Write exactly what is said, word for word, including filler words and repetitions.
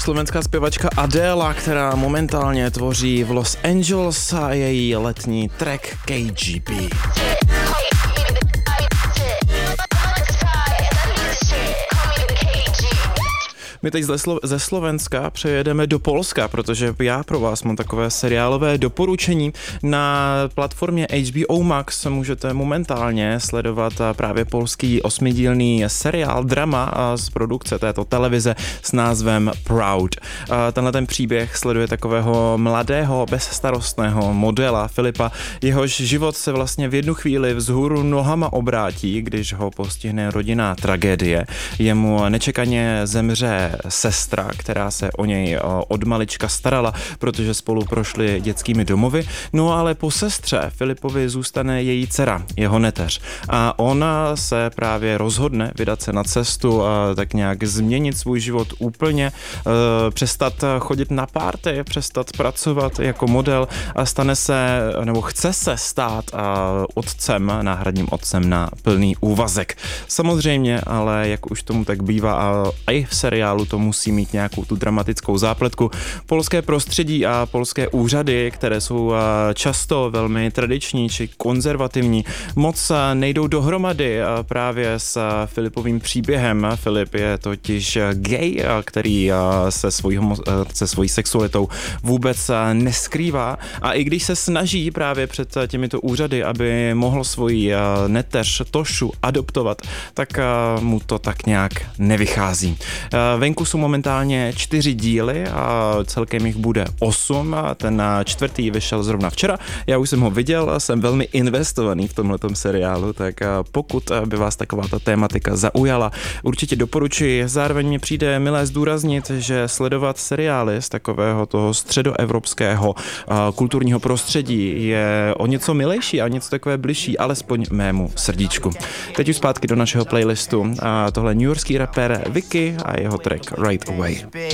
slovenská zpěvačka Adela, která momentálně tvoří v Los Angeles a její letní track K G B. My teď ze Slovenska přejedeme do Polska, protože já pro vás mám takové seriálové doporučení. Na platformě H B O Max můžete momentálně sledovat právě polský osmidílný seriál, drama z produkce této televize s názvem Proud. Tenhle ten příběh sleduje takového mladého, bezstarostného modela Filipa. Jehož život se vlastně v jednu chvíli vzhůru nohama obrátí, když ho postihne rodinná tragédie. Jemu nečekaně zemře sestra, která se o něj od malička starala, protože spolu prošli dětskými domovy. No ale po sestře Filipovi zůstane její dcera, jeho neteř. A ona se právě rozhodne vydat se na cestu a tak nějak změnit svůj život úplně, přestat chodit na párty, přestat pracovat jako model a stane se, nebo chce se stát otcem, náhradním otcem na plný úvazek. Samozřejmě, ale jak už tomu tak bývá a i v seriálu to musí mít nějakou tu dramatickou zápletku. Polské prostředí a polské úřady, které jsou často velmi tradiční či konzervativní, moc nejdou dohromady právě s Filipovým příběhem. Filip je totiž gay, který se svojí, se svojí sexualitou vůbec neskrývá a i když se snaží právě před těmito úřady, aby mohl svoji neteř Tošu adoptovat, tak mu to tak nějak nevychází. Venku jsou momentálně čtyři díly a celkem jich bude osm. Ten čtvrtý vyšel zrovna včera. Já už jsem ho viděl a jsem velmi investovaný v tomhletom seriálu, tak pokud by vás taková ta tématika zaujala, určitě doporučuji. Zároveň mi přijde milé zdůraznit, že sledovat seriály z takového toho středoevropského kulturního prostředí je o něco milejší a něco takové bližší, alespoň mému srdíčku. Teď už zpátky do našeho playlistu. A tohle newyorský rapper Vicky a jeho track Right Away.